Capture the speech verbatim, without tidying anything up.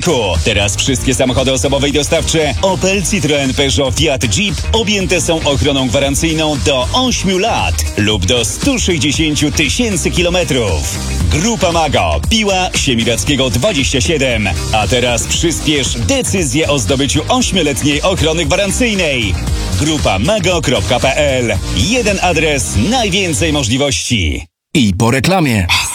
rynku. Teraz wszystkie samochody osobowe i dostawcze Opel, Citroen, Peugeot, Fiat, Jeep objęte są ochroną gwarancyjną do ośmiu lat lub do stu sześćdziesięciu tysięcy kilometrów. Grupa Mago, Piła Siemiradzkiego dwadzieścia siedem. A teraz przyspiesz decyzję o zdobyciu ośmioletniej ochrony gwarancyjnej. grupa mago kropka p l. Jeden adres, najwięcej możliwości. I po reklamie.